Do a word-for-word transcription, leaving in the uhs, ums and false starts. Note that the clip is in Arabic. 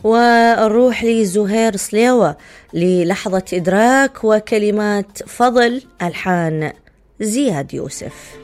ونروح لزهير صليوة للحظة إدراك وكلمات فضل ألحان زياد يوسف.